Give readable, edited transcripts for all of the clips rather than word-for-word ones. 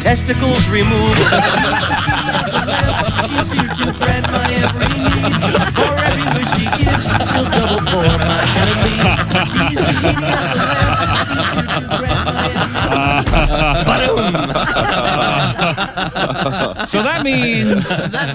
testicles removed. Easier to grant my every need. For every wish she gives, she'll double for my enemy. So that means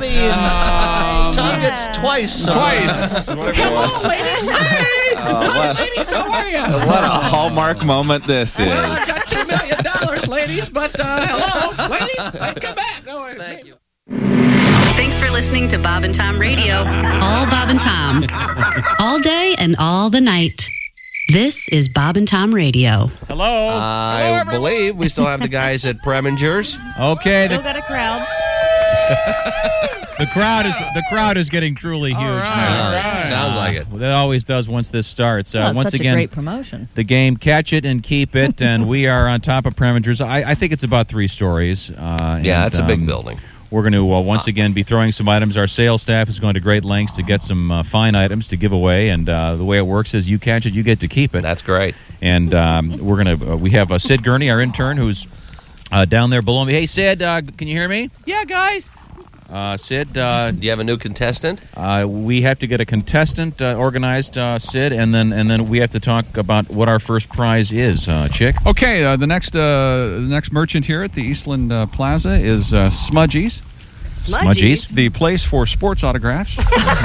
Tom gets twice. Hello, ladies. Hey! Hi, ladies. How are you? What a hallmark moment this is. Well, I got $2 million, ladies, but hello, ladies. Come back. No, thank you. Thanks for listening to Bob and Tom Radio. All Bob and Tom. All day and all the night. This is Bob and Tom Radio. hello. I believe we still have the guys at Preminger's. Okay, Still got a crowd. the crowd is getting truly huge now. Sounds like it. That always does once this starts. It's Once such again, a great promotion. the game Catch It and Keep It, and we are on top of Preminger's. I think it's about 3 stories. Yeah, it's a big building. We're going to once again be throwing some items. Our sales staff is going to great lengths to get some fine items to give away, and the way it works is you catch it, you get to keep it. That's great. And we're going to we have Sid Gurney, our intern, who's down there below me. Hey, Sid, can you hear me? Yeah, guys. Sid, Do you have a new contestant? we have to get a contestant organized, Sid, and then we have to talk about what our first prize is, Chick. Okay, the next merchant here at the Eastland Plaza is Smudgies. Smudgies. The place for sports autographs.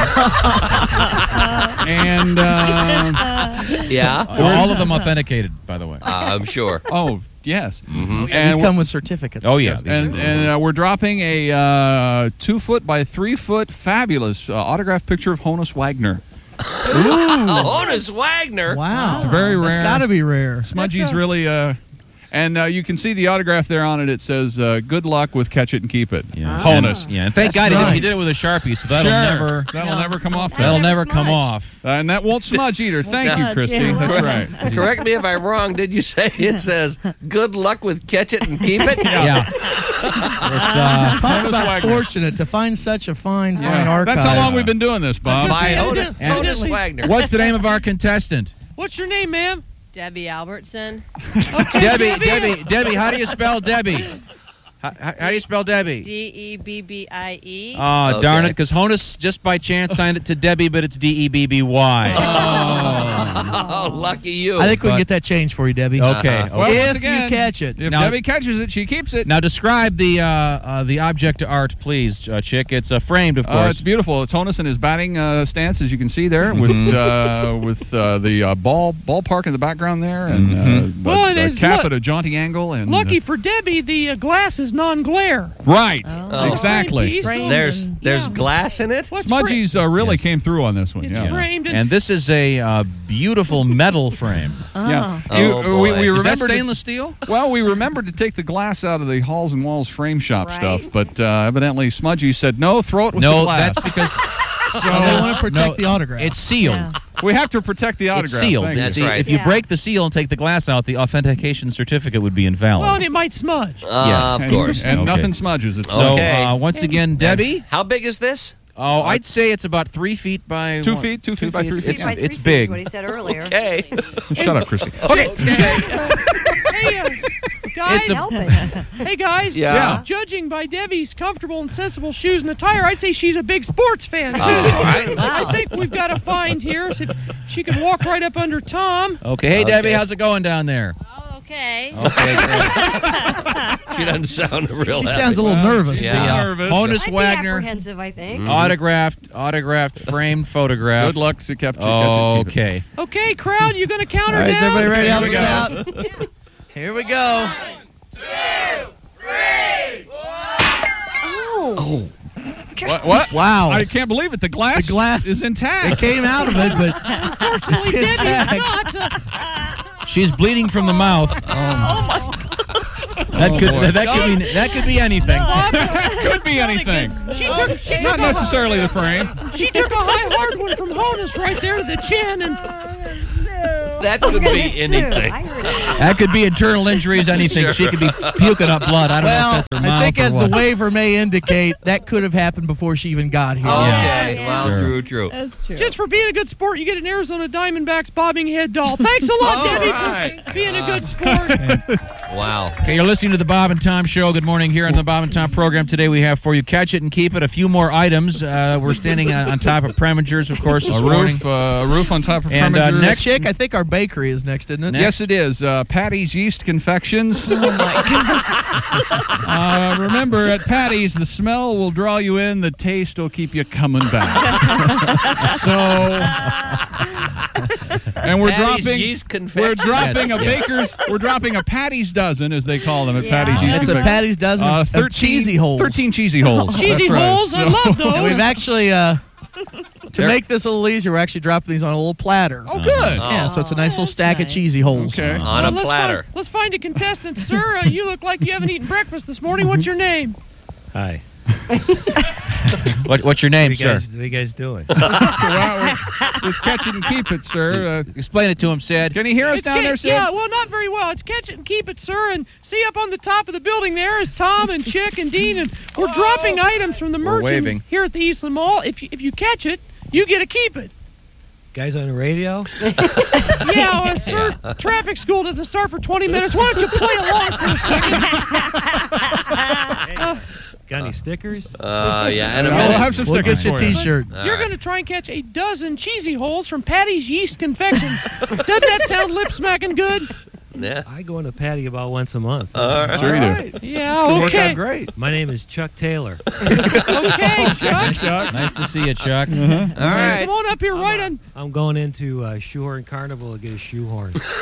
And Yeah, all of them authenticated, by the way. I'm sure. oh yes, Mm-hmm. and These come with certificates. Oh yeah, and we're dropping a 2 foot by 3 foot fabulous autographed picture of Honus Wagner. Honus Wagner. Wow. It's very rare. It's got to be rare. Smudgy's really and you can see the autograph there on it. It says, "Good luck with Catch It and Keep It." Yeah. Honus. Yeah, and thank That's God nice. he did it with a Sharpie, so that'll never come off. that'll never never come smudge. off. And that won't smudge either. Thank you, smudge, Christy. yeah. That's right. Correct me if I'm wrong. Did you say it says "Good luck with Catch It and Keep It"? Yeah. Talk about Wagner. fortunate to find such a fine archive. That's how long we've been doing this, Bob. By Yeah. Honus Wagner. What's the name of our contestant? What's your name, ma'am? Debbie Albertson. Okay, Debbie. How do you spell Debbie? How do you spell Debbie? Debbie. Oh, darn it, because Honus just by chance signed it to Debbie, but it's Debby. Oh, lucky you. I think we can get that changed for you, Debbie. Okay. Well, If once again, you catch it. If Now- Debbie catches it, she keeps it. Now describe the object art, please, Chick. It's framed, of course. It's beautiful. It's Honus in his batting stance, as you can see there, with the ballpark in the background there, and Well, it a is cap look- at a jaunty angle. And Lucky for Debbie, the glass is non-glare. right, Oh. exactly. Framed There's yeah. glass in it. What's Smudgy's really Yes. came through on this one. It's Yeah. framed And this is a beautiful metal frame. Yeah. Oh, boy. we Is that remembered stainless steel? Well, we remembered to take the glass out of the Halls and Walls frame shop Right. stuff, but evidently Smudgy said, no, throw it with the No, glass. that's because They want to protect the autograph. it's sealed. Yeah. We have to protect the autograph. It's sealed. Thank you. That's See, right. If you Yeah. break the seal and take the glass out, the authentication certificate would be invalid. Well, and it might smudge. Yes. Of course. And Okay. nothing smudges. It's So Okay. once again, Debbie. How big is this? Oh, I'd say it's about 3 feet by 2 feet, 2 feet by 3 feet. It's big. What he said earlier. Okay. Shut up, Christy. Okay. Hey, guys. It's a- Helping. Hey, guys. Yeah. Judging by Debbie's comfortable and sensible shoes and attire, I'd say she's a big sports fan, too. All right. I think we've got a find here. So she can walk right up under Tom. Okay. Hey, Okay. Debbie, how's it going down there? Oh, okay. Okay, great. She doesn't sound real She happy. sounds a little nervous. Yeah. Nervous. Honus I'd be Wagner, apprehensive, I think. autographed, framed photograph. Good luck to capture. Okay. Okay, crowd, you going to count her All right, is down? everybody ready to help Here we us out? Here we go. Oh. What? Wow. I can't believe it. The glass is It intact. came out of it, but it's Debbie's intact. not. She's bleeding from the mouth. That could be anything. Could be anything. Not necessarily the frame. She took a high hard one from Honus right there to the chin, and That could be anything. I heard it. That could be internal injuries, anything. Sure. She could be puking up blood. I don't know Well, if that's her I mouth think or as what. the waiver may indicate, that could have happened before she even got here. Okay, Yeah. well, Sure. true. That's true. Just for being a good sport, you get an Arizona Diamondbacks bobbing head doll. Thanks a lot, All Debbie, right. for being a good sport. Wow. Okay, you're listening to the Bob and Tom Show. Good morning. Here on the Bob and Tom program today, we have for you Catch It and Keep It. A few more items. We're standing on top of Premingers, of course, this morning. A roof on top of And, Premingers. next- Chick, I think our bakery is next, isn't it? Yes, it is. Patty's Yeast Confections. Oh my God. Remember, at Patty's, the smell will draw you in, the taste will keep you coming back. And we're Patty's dropping. Yeast We're Confections. dropping a Yes. baker's. We're dropping a Patty's dozen, as they call them at Yeah. Patty's Yeast It's a Confections. Patty's dozen of 13 cheesy holes. 13 cheesy holes. Cheesy That's right. holes, I So- love those. And we've actually, to make this a little easier, we're actually dropping these on a little platter. Oh, good. Yeah, so it's a nice little that's stack of nice. cheesy holes. Okay. On a Let's platter. Let's find a contestant, sir. You look like you haven't eaten breakfast this morning. What's your name? Hi. What's your name, sir? What are you guys doing? Well, it's Catch It and Keep It, sir. Explain it to him, Sid. Can you hear us It's down ca- there, Sid? Yeah, well, not very well. It's Catch It and Keep It, sir. And see up on the top of the building there is Tom and Chick and Dean. And we're dropping items from the We're merchant waving. here at the Eastland Mall. If you catch it, you get to keep it. Guys on the radio? Yeah, sir. Traffic school doesn't start for 20 minutes. Why don't you play along for a second? Got any stickers? Yeah, in a We'll minute. have some We'll stickers get you a for you. T-shirt. All You're right. going to try and catch a dozen cheesy holes from Patty's Yeast Confections. Doesn't that sound lip-smacking good? Yeah. I go into Patty about once a month. All right. Sure you do. Yeah, Worked okay. out great. My name is Chuck Taylor. Okay, Chuck. Chuck. Nice to see you, Chuck. All right. Come on up here right on. I'm going into Shoehorn Carnival to get a shoehorn. Shoes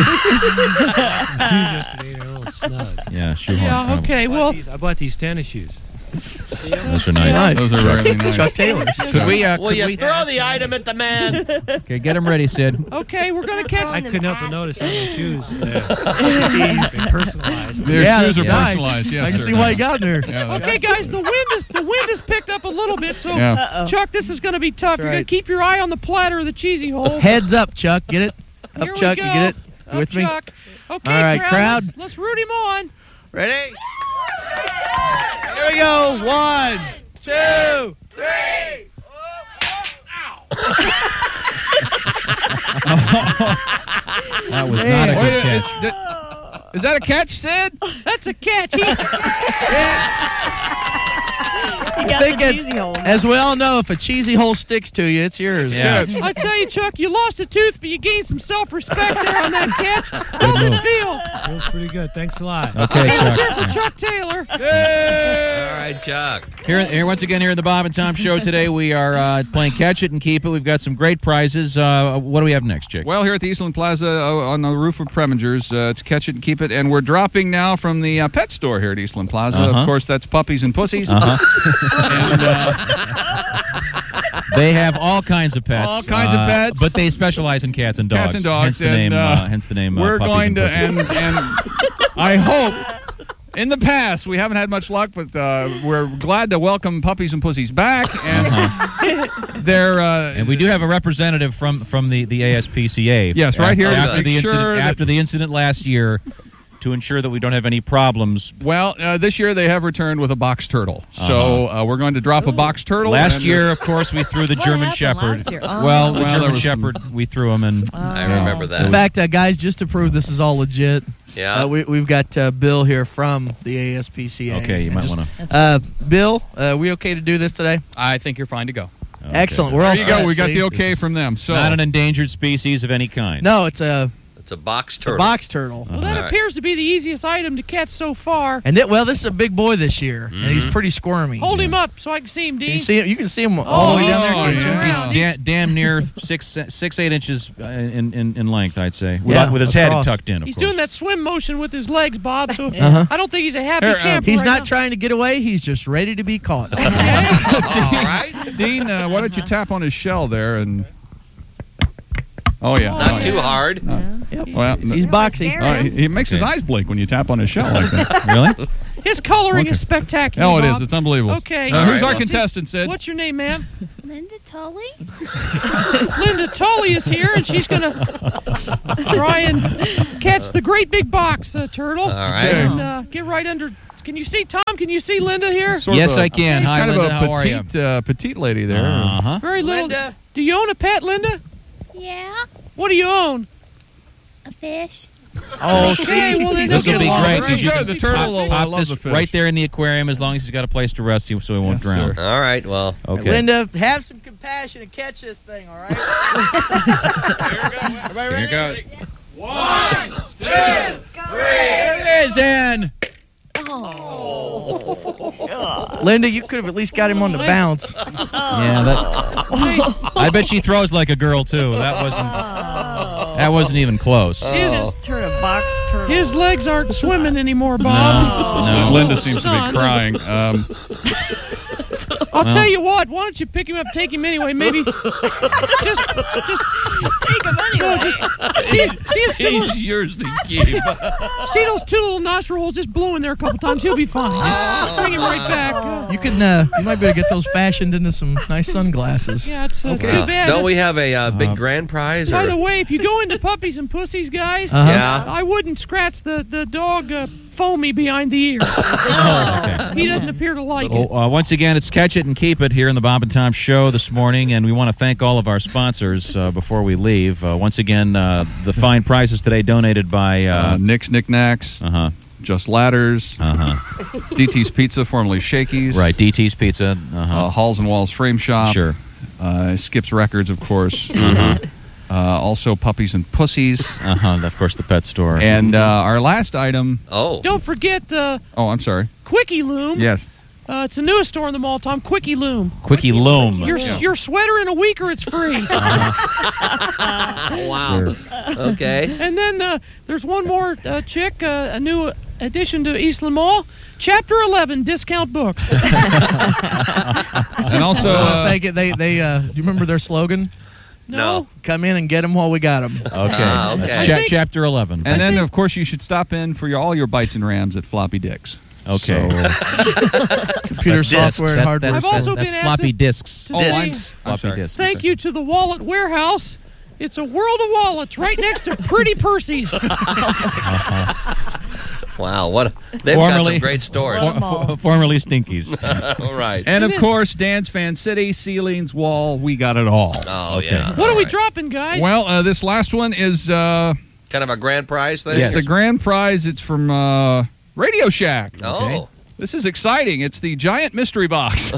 yesterday, they're a little snug. Yeah, shoehorn. Yeah, Carnival. okay. Well, I bought these tennis shoes. Those are nice. Nice. Those are really nice. Chuck Taylor. Could we? Will you throw the item at the man? Okay, get him ready, Sid. okay, we're going to catch. I couldn't help but notice on the shoes. They're personalized. Their Yeah, shoes are nice. personalized. Yes, I can sir. see why you got there. Yeah, that's- Okay, guys, the wind has picked up a little bit, so Yeah. Chuck, this is going to be tough. You're going right. to keep your eye on the platter of the cheesy hole. Heads up, Chuck. Get it? Up, Here we Chuck. go. You get it? You Up, with me? Chuck. Okay, All right, crowd. Let's root him on. Ready? Here we go. 1, 2, 3. That was Man. not a Wait, good catch. is that a catch, Sid? That's a catch. You got the cheesy holes. As we all know, if a cheesy hole sticks to you, it's yours. Yeah. I tell you, Chuck, you lost a tooth, but you gained some self-respect there on that catch. How's it move. feel? Feels pretty good. Thanks a lot. Okay, Let's hear it Chuck. for Chuck Taylor. All right, Chuck. Here, once again, here at the Bob and Tom Show today, we are playing Catch It and Keep It. We've got some great prizes. What do we have next, Chick? Well, here at the Eastland Plaza on the roof of Premingers, it's Catch It and Keep It, and we're dropping now from the pet store here at Eastland Plaza. Uh-huh. Of course, that's Puppies and Pussies. Uh-huh. They have all kinds of pets. All kinds of pets. But they specialize in cats and dogs. Cats and dogs. Hence the name. We're Puppies going to, Pussies. and I hope. In the past, we haven't had much luck, but we're glad to welcome Puppies and Pussies back, and they're. And we do have a representative from the ASPCA. Yes, right here to After the make incident, sure that- after the incident last year, to ensure that we don't have any problems. Well, this year they have returned with a box turtle, so we're going to drop a box turtle. Last and- year, of course, we threw the What German happened Shepherd. last year? Oh. Well, the Well, there German was some- Shepherd, we threw him, and I remember that. In fact, guys, just to prove this is all legit, Yeah. we've got Bill here from the ASPCA. okay, you And might just- want to. Bill, we okay to do this today? I think you're fine to go. Excellent. We're all There you go. set, We got see? the okay from them. So Not an endangered species of any kind. No, it's a It's a box It's turtle. a box turtle. Well, that All right. appears to be the easiest item to catch so far. And this is a big boy this year, and he's pretty squirmy. Hold him up so I can see him, Dean. You can see him all the way down there. Oh, can't you? yeah. He's damn near 6-8 inches in length, I'd say, Yeah, with his head across. tucked in. Of He's course. doing that swim motion with his legs, Bob. So Uh-huh. I don't think he's a happy Here, camper. He's right not now. trying to get away. He's just ready to be caught. All right. Dean, why don't you tap on his shell there and? Oh yeah. Not Oh, too yeah. hard. Well, He's boxy. he makes his eyes blink when you tap on his shell like that. Really? His coloring Okay. is spectacular. Oh, it is. Bob. It's unbelievable. Okay. All Who's right, our well, contestant, Sid? What's your name, ma'am? Linda Tully? Linda Tully is here, and she's going to try and catch the great big box turtle. All right. And get right under. Can you see, Tom? Can you see Linda here? Yes, I can. Hi, kind Linda. of How are you? a petite lady there. Uh-huh. Very little. Linda. Do you own a pet, Linda? Yeah. What do you own? A fish. Oh, Okay, well, then This will be Along. great. Very because you good. can The turtle will pop love this the fish. right there in the aquarium as long as he's got a place to rest so he won't Yes, drown. sir. All right. Well, Okay. Linda, have some compassion and catch this thing, all right? Here it goes. 1, 2, 3. There it is, Ann. Linda, you could have at least got him on the bounce. Yeah, I bet she throws like a girl too. That wasn't even close. Just turn a box turtle. His legs aren't swimming anymore, Bob. No. Linda seems to Son. be crying. I'll tell you what. Why don't you pick him up, take him anyway? Maybe just Take him anyway. no, just see his two little, he's yours to keep. see those two little nostril holes. Just blow in there a couple times. He'll be fine. Just bring him right back. You can, you might be able to get those fashioned into some nice sunglasses. Yeah, it's too Well, bad. don't we have a big grand prize? By Or? the way, if you go into Puppies and Pussies, guys, Yeah. I wouldn't scratch the dog foamy behind the ears. He doesn't appear to like it. Once again, it's Catch It and Keep It here in the Bob and Tom Show this morning, and we want to thank all of our sponsors before we leave. Once again, the fine prizes today donated by Nick's Knickknacks, Just Ladders, DT's Pizza, formerly Shakey's. Right, DT's Pizza, Halls and Walls Frame Shop. Sure. Skip's Records, of course. Also Puppies and Pussies. Of course, the pet store. And our last item. Oh. Don't forget Oh, I'm sorry. Quickie Loom. Yes. It's the newest store in the mall, Tom. Quickie Loom. Quickie Loom. Your sweater in a week or it's free. Wow. Okay. And then there's one more chick, a new addition to Eastland Mall. Chapter 11, discount books. And also, do you remember their slogan? No. Come in and get them while we got them. Okay. Okay. That's chapter 11. and then, of course, you should stop in for all your bites and rams at Floppy Dicks. Okay. Computer software and hardware. I've also that's been asked floppy to- disks. to say Discs. Floppy disks. thank you to the Wallet Warehouse. It's a world of wallets right next to Pretty Percy's. Wow. They've got some great stores. Formerly Stinkies. All right. And, of course, Dan's Fan City, Ceilings, Wall, we got it all. Oh, yeah. What are we dropping, guys? Well, this last one is Kind of a grand prize thing? it's the grand prize. It's from Radio Shack. Oh. This is exciting. It's the giant mystery box.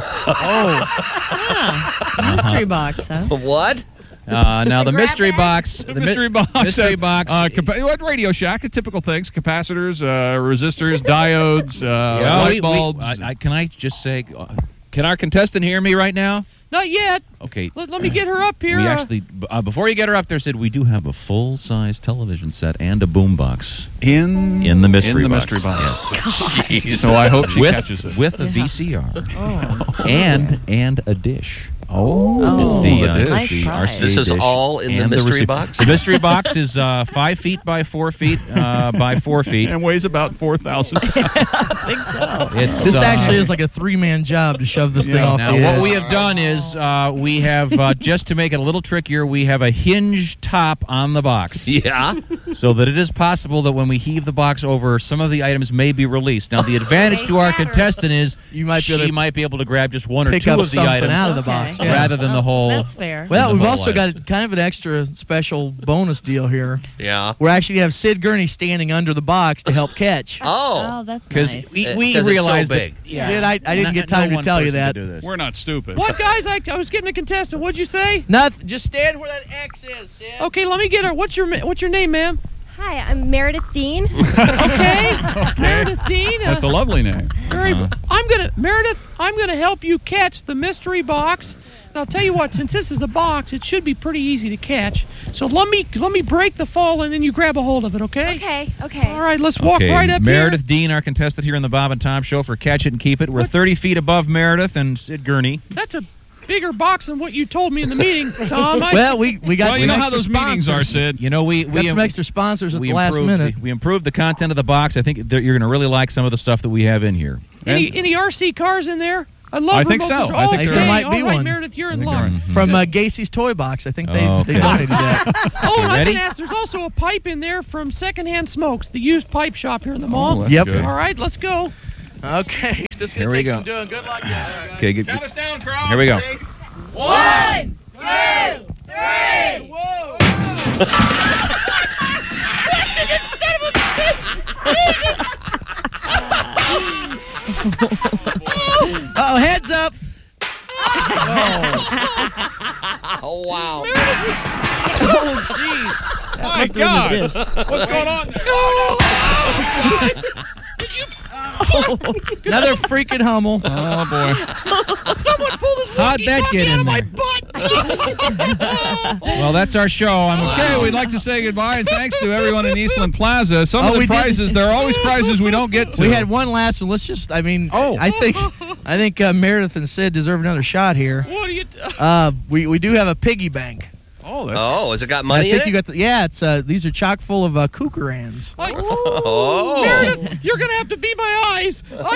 Mystery box, huh? What? Now, the mystery box. The mystery box. Mystery box. What Radio Shack? Typical things: capacitors, resistors, diodes, light bulbs. Can I just say, can our contestant hear me right now? Not yet. Okay. Let me get her up here. We actually, before you get her up there, said we do have a full-size television set and a boombox in the mystery box. mystery box. Yes. So I hope she catches it with a VCR and a dish. Oh, it's the nice the prize. RCA This is dish all in the and mystery box? The mystery box is 5 feet by 4 feet by 4 feet. and weighs about 4,000 pounds. I think so. This actually is like a three-man job to shove this thing off Now, the edge. what we have done is we have, just to make it a little trickier, we have a hinge top on the box. Yeah. So that it is possible that when we heave the box over, some of the items may be released. Now, the advantage to our contestant is she might be able to grab just one or pick two up of the something items out of the box, yeah. rather than the whole. That's fair. Well, we've also got kind of an extra special bonus deal here. Yeah. We're actually have Sid Gurney standing under the box to help catch. Oh, that's nice. we it's realized so big. that. Sid, I didn't get time to tell you that. We're not stupid. What, guys? I was getting a contestant. What'd you say? Nothing. Just stand where that X is, Sid. Okay, let me get her. What's your name, ma'am? Hi, I'm Meredith Dean. Okay. Meredith Dean. That's a lovely name. Meredith, I'm gonna help you catch the mystery box. And I'll tell you what, since this is a box, it should be pretty easy to catch. So let me break the fall, and then you grab a hold of it, okay? Okay. All right, let's walk right up Meredith Dean, our contestant here in the Bob and Tom Show for Catch It and Keep It. We're 30 feet above Meredith and Sid Gurney. That's a bigger box than what you told me in the meeting, Tom. Well, we got you know how those meetings are, Sid. You know, we got some extra sponsors at the last minute. We improved the content of the box. I think you're going to really like some of the stuff that we have in here. Any RC cars in there? I love I think remote so. control. I think Okay, there might be all right, one. Meredith, you're in I think luck. you're right. From Gacy's Toy Box. I think they Okay. donated that. Oh, I've ready? been asked. There's also a pipe in there from Secondhand Smokes, the used pipe shop here in the mall. that's Yep. good. All right, let's go. Okay. This is Here going we to take go. some doing. Good luck, guys. Okay, good. Count us down, Carl. Here we go. 1, 2, 3. Whoa. Oh, heads up. Oh, wow. Oh, jeez. That My must have God. been the dish. What's going on there? Another freaking Hummel. Oh, boy. Someone pulled his How'd that get out in of my there? butt. Well, that's our show. Okay, we'd like to say goodbye and thanks to everyone in Eastland Plaza. Some of we the did- prizes, there are always prizes we don't get to. We had one last one. Let's just, I think Meredith and Sid deserve another shot here. What are you? We do have a piggy bank. Oh, that's Oh, has it got I money in think it? you got it's these are chock full of Cougarans. Oh. Meredith, you're gonna have to be my eyes. I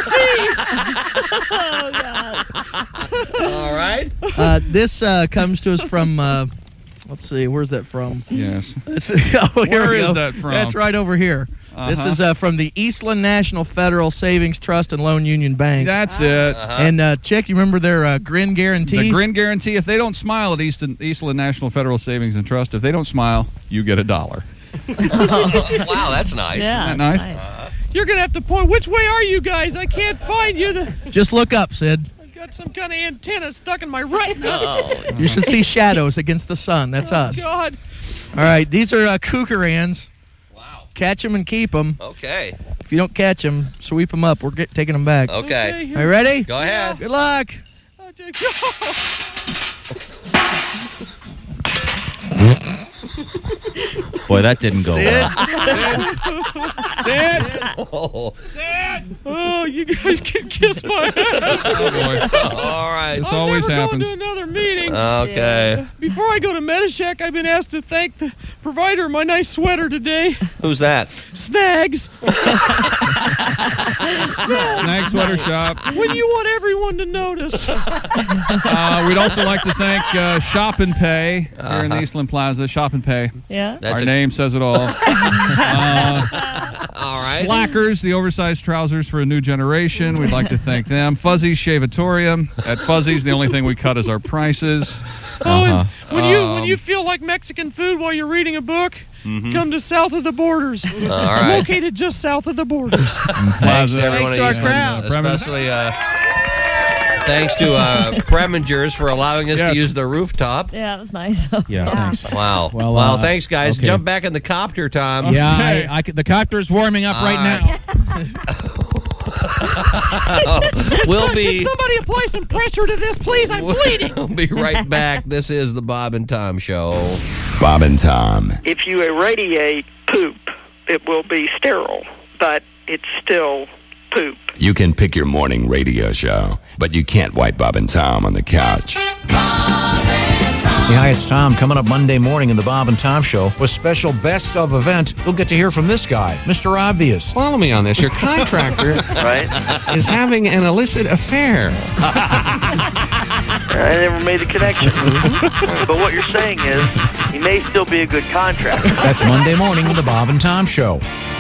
can't see. All right. This comes to us from let's see, where's that from? yes. Here Where we is go. that from? That's right over here. This is from the Eastland National Federal Savings Trust and Loan Union Bank. That's it. And Chick, you remember their grin guarantee? The grin guarantee. If they don't smile at Eastland National Federal Savings and Trust, if they don't smile, you get $1. Wow, that's nice. Yeah, Isn't that that's nice? You're gonna have to point. Which way are you guys? I can't find you. Just look up, Sid. I've got some kind of antenna stuck in my retina. You should see shadows against the sun. That's us. God. All right, these are Cougarans. Wow. Catch them and keep them. Okay. If you don't catch them, sweep them up. We're taking them back. Okay. here- Are you ready? Go ahead. Good luck. Boy, that didn't go well. Oh. Oh, you guys can kiss my ass. Oh, boy. All right. This always Never happens. going to another meeting. Okay. Before I go to Medishek, I've been asked to thank the provider of my nice sweater today, Who's that? Snags. Snag Sweater Shop. When you want everyone to notice. We'd also like to thank Shop and Pay here in the Eastland Plaza. Shop and Pay. Yeah. That's Our name says it all. All right. Slackers, the oversized trousers for a new generation. We'd like to thank them. Fuzzy's Shavatorium. At Fuzzy's, the only thing we cut is our prices. Oh, and when you feel like Mexican food while you're reading a book, come to South of the Borders. All right. Located just south of the borders. Thanks to everyone Thanks in to our Eastland, crowd. especially thanks to Premingers for allowing us to use the rooftop. Yeah, it was nice. Yeah, thanks. Wow. Well, thanks, guys. okay. Jump back in the copter, Tom. Yeah, Okay. the copter's warming up right now. We'll Can be somebody apply some pressure to this, please? I'm bleeding. we'll be right back. This is the Bob and Tom Show. Bob and Tom. If you irradiate poop, it will be sterile, but it's still poop. You can pick your morning radio show, but you can't wipe Bob and Tom on the couch. Hey, hi, it's Tom. Coming up Monday morning in the Bob and Tom Show with special best of event. You'll get to hear from this guy, Mr. Obvious. Follow me on this. Your contractor is having an illicit affair. I never made the connection. But what you're saying is he may still be a good contractor. That's Monday morning in the Bob and Tom Show.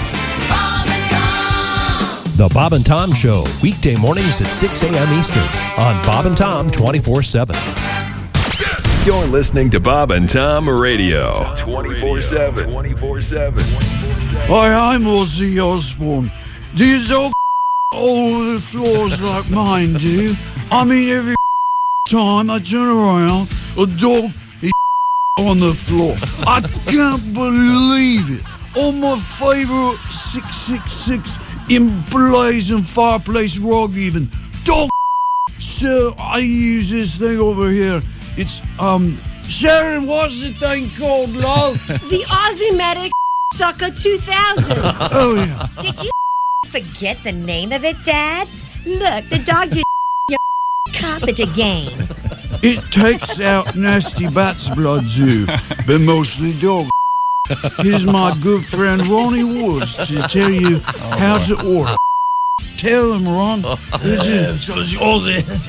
The Bob and Tom Show, weekday mornings at 6 a.m. Eastern on Bob and Tom 24/7. You're listening to Bob and Tom Radio 24/7. 24/7. Hi, I'm Ozzy Osbourne. Do you dog all over the floors like mine do? I mean, every time I turn around, a dog is on the floor. I can't believe it. On my favorite 666 emblazoned fireplace rug even. Dog. So I use this thing over here. It's, Sharon, what's the thing called, love? The Ozymatic Sucker 2000. Oh, yeah. Did you forget the name of it, Dad? Look, the dog just your carpet again. It takes out nasty bat's blood too, but mostly dog. Here's my good friend Ronnie Woods to tell you how to order. tell them, Ron. It's because yours is.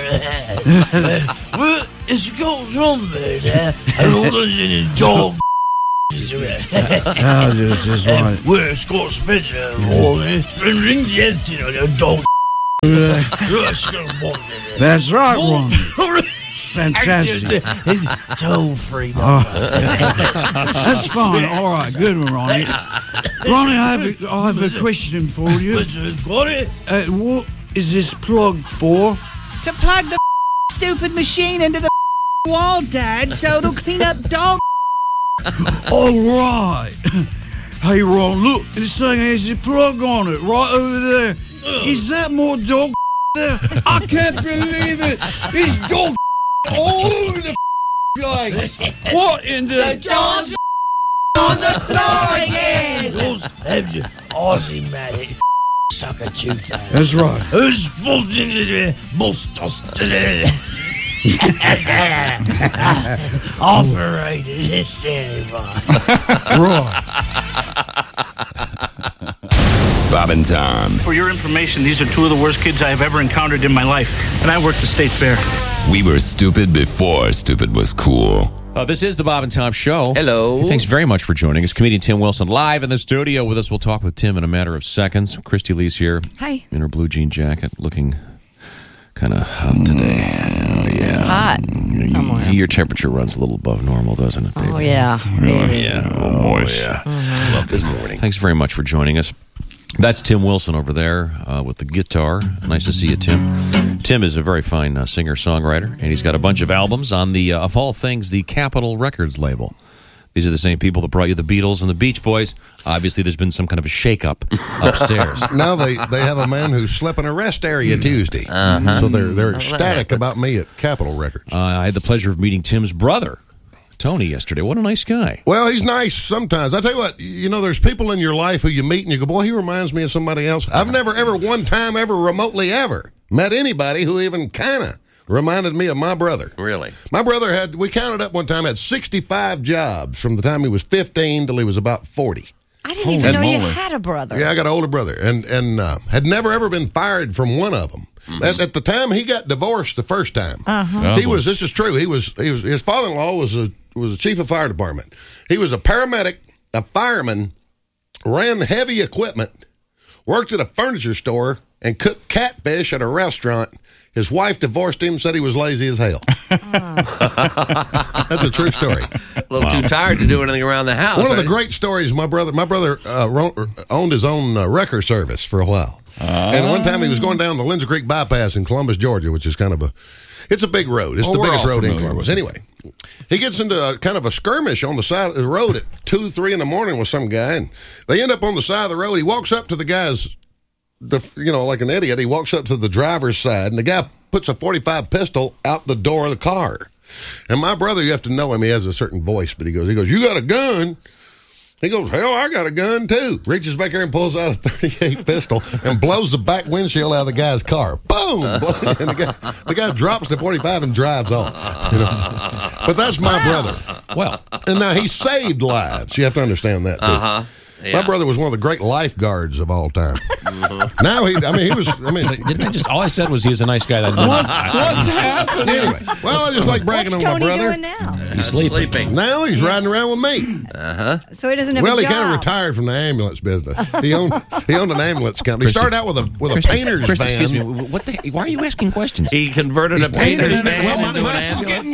Well, it's goes on, man. I don't know dog. That's right. We're Scott Spencer. Ring yesterday, the dog. That's right, Ron. Fantastic. It's toll free. That's fine. All right, good one, Ronnie. Ronnie, I have a question for you. What is this plug for? To plug the stupid machine into the wall, Dad, so it'll clean up dog. All right. Hey, Ron, look, this thing has a plug on it right over there. Is that more dog there? I can't believe it. It's dog all over the place. What in the dog's on the floor again? Those Aussie man, sucker tooth. That's right. Who's operated this cinema? Right. Bob and Tom. For your information, these are two of the worst kids I have ever encountered in my life, and I worked the state fair. We were stupid before stupid was cool. This is the Bob and Tom Show. Hello. Thanks very much for joining us. Comedian Tim Wilson live in the studio with us. We'll talk with Tim in a matter of seconds. Christy Lee's here. Hi. In her blue jean jacket, looking kind of hot today. Oh, yeah. It's hot somewhere. Your temperature runs a little above normal, doesn't it, baby? Oh, yeah. Yeah. Oh, boy, yeah. Mm-hmm. Good morning. Thanks very much for joining us. That's Tim Wilson over there with the guitar. Nice to see you, Tim. Tim is a very fine singer-songwriter, and he's got a bunch of albums on the, of all things, the Capitol Records label. These are the same people that brought you the Beatles and the Beach Boys. Obviously, there's been some kind of a shake-up upstairs. Now they have a man who slept in a rest area Tuesday. So they're ecstatic about me at Capitol Records. I had the pleasure of meeting Tim's brother, Tony, yesterday. What a nice guy. Well, he's nice sometimes. I tell you what, there's people in your life who you meet and you go, boy, he reminds me of somebody else. I've never, ever, one time, ever remotely ever met anybody who even kind of reminded me of my brother. Really? My brother we counted up one time, had 65 jobs from the time he was 15 till he was about 40. I didn't even know you had a brother. Yeah, I got an older brother, and had never ever been fired from one of them. At the time he got divorced the first time, this is true. His father-in-law was a chief of fire department. He was a paramedic, a fireman, ran heavy equipment, worked at a furniture store, and cooked catfish at a restaurant. His wife divorced him, said he was lazy as hell. That's a true story. A little too tired to do anything around the house. One of the great stories, my brother owned his own wrecker service for a while. And one time he was going down the Lindsay Creek bypass in Columbus, Georgia, which is it's a big road. It's the biggest road in Columbus. Anyway, he gets into kind of a skirmish on the side of the road at 2, 3 in the morning with some guy, and they end up on the side of the road. He walks up to the guy's, like an idiot, he walks up to the driver's side, and the guy puts a .45 pistol out the door of the car. And my brother, you have to know him, he has a certain voice, but he goes, you got a gun? He goes, hell, I got a gun too. Reaches back there and pulls out a .38 pistol and blows the back windshield out of the guy's car. Boom! And the guy drops the .45 and drives off. But that's my brother. Well, and now he saved lives. You have to understand that too. Yeah. My brother was one of the great lifeguards of all time. Now didn't I just? All I said was he was a nice guy. What's happening? Anyway, well, I just like bragging on my brother. What's Tony doing now? He's sleeping. Now he's riding around with me. So he doesn't have a job. Well, he kind of retired from the ambulance business. He owned an ambulance company. He started out with a painter's van. Excuse me. Why are you asking questions? He converted a painter's van into an ambulance.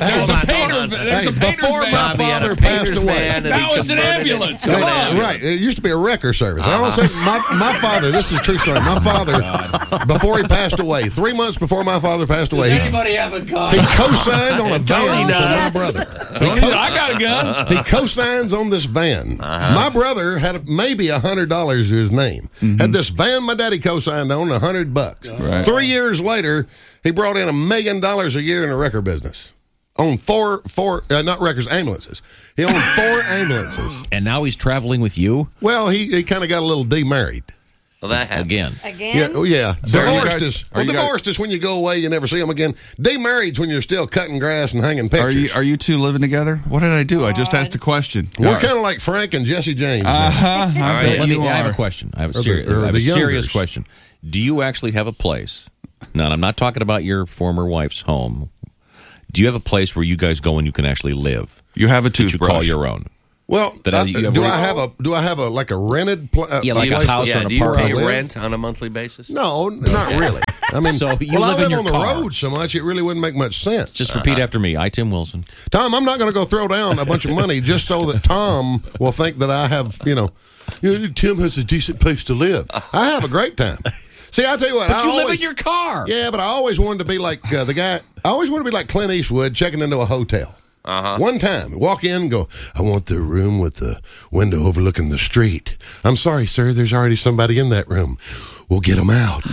Before my father passed away. Now it's an ambulance. Right. It used to be a wrecker service. I don't say my father, this is a true story. My father, before he passed away, 3 months before my father passed away. Does anybody have a gun? He co-signed on a van for my brother. I got a gun. He co-signs on this van. My brother had maybe $100 to his name. Had this van my daddy co-signed on, $100. Right. 3 years later, he brought in $1 million a year in the wrecker business. Owned four not wreckers, ambulances. He owned 4 ambulances. And now he's traveling with you? Well, he kind of got a little demarried. Well, that happened. Again. Yeah. So Divorced is when you go away, you never see them again. Demarried's when you're still cutting grass and hanging pictures. Are you two living together? What did I do? I just asked a question. We're kind of like Frank and Jesse James. I have a question. I have a serious question. Do you actually have a place? Now, I'm not talking about your former wife's home. Do you have a place where you guys go and you can actually live? You have a that you toothbrush. call your own. Well, do I have a like a rented like a house or an do you apartment? pay rent on a monthly basis? No, not really. I mean, So you I live in live your on the car. road so much, it really wouldn't make much sense. Just repeat after me. I, Tim Wilson. Tom, I'm not going to go throw down a bunch of money just so that Tom will think that I have, Tim has a decent place to live. I have a great time. See, I tell you what. But you live in your car. Yeah, but I always wanted to be like the guy. I always wanted to be like Clint Eastwood checking into a hotel. One time, walk in and go, I want the room with the window overlooking the street. I'm sorry, sir, there's already somebody in that room. We'll get them out.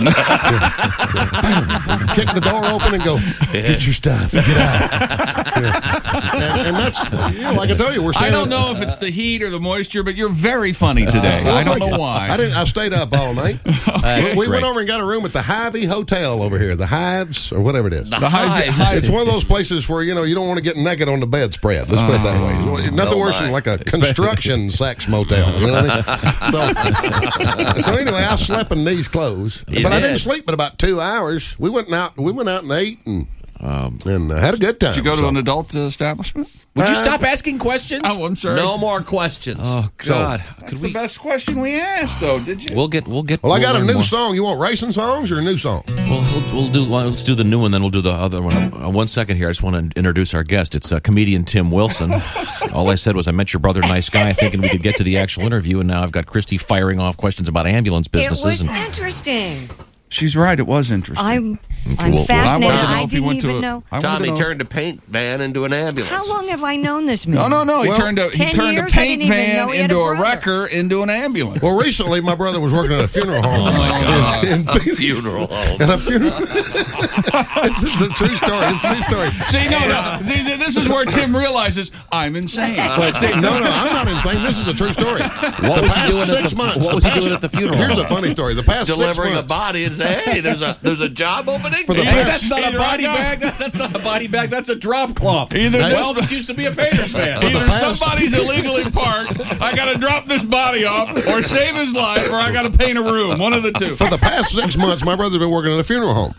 Kick the door open and go, get your stuff, get out. And that's, like I tell you, we're I standing. don't know if it's the heat or the moisture, but you're very funny today. I don't know why. I stayed up all night. We went over and got a room at the Hy-Vee Hotel over here, the Hives or whatever it is. The Hy-Vee. It's one of those places where you don't want to get naked on the bedspread. Let's put it that way. Nothing worse than like a construction sex motel. You know what I mean? So anyway, I slept in these clothes, but I didn't sleep but about 2 hours. We went out and ate and had a good time. Did you go to an adult establishment? Would you stop asking questions? Oh, I'm sorry. No more questions. Oh God! That's the best question we asked, though. Did you? We'll get. Well, I got a new song. You want racing songs or a new song? Well, let's do the new one, then we'll do the other one. 1 second here. I just want to introduce our guest. It's comedian Tim Wilson. All I said was I met your brother, nice guy, thinking we could get to the actual interview, and now I've got Christy firing off questions about ambulance businesses. It was interesting. She's right. It was interesting. I'm fascinated. I didn't even know. Tommy turned a paint van into an ambulance. How long have I known this man? No. He turned a 10 years, paint van into a wrecker into an ambulance. Well, recently my brother was working at a funeral home. Oh my God! A funeral home. At a funeral. This is a true story. It's a true story. See, no. See, this is where Tim realizes I'm insane. No, I'm not insane. This is a true story. What was he doing at the funeral? Here's a funny story. The past 6 months. Delivering a body and say, hey, there's a job opening. That's not a body bag. That's not a body bag. That's a drop cloth. This used to be a Painters fan. Either somebody's illegally parked, I got to drop this body off, or save his life, or I got to paint a room. One of the two. For the past 6 months, my brother's been working at a funeral home.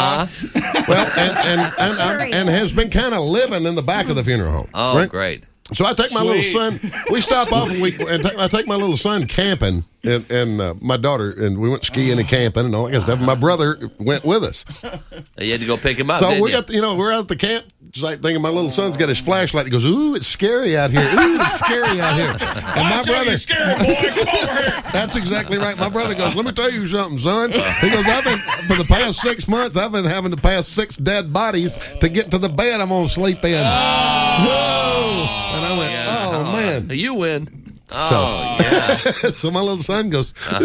Well, and has been kind of living in the back of the funeral home. Oh, right? Great. So I take my little son. We stop off and I take my little son camping, and my daughter, and we went skiing and camping and all that kind of stuff. And my brother went with us. You had to go pick him up. So we're out at the camp site thinking my little son's got his flashlight. He goes, "Ooh, it's scary out here. Ooh, it's scary out here." And my brother, scary boy, come over here. That's exactly right. My brother goes, "Let me tell you something, son." He goes, for the past 6 months, I've been having to pass 6 dead bodies to get to the bed I'm gonna sleep in. And I went, "Oh man, you win." So my little son goes, Help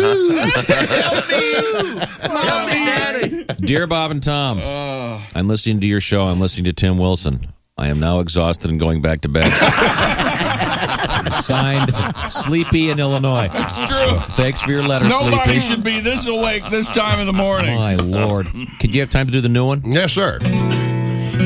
me, Daddy. Dear Bob and Tom, I'm listening to your show. I'm listening to Tim Wilson. I am now exhausted and going back to bed. Signed, Sleepy in Illinois. It's true. Thanks for your letter, Nobody Sleepy. should be this awake this time of the morning. My Lord. Could you have time to do the new one? "Yes, sir."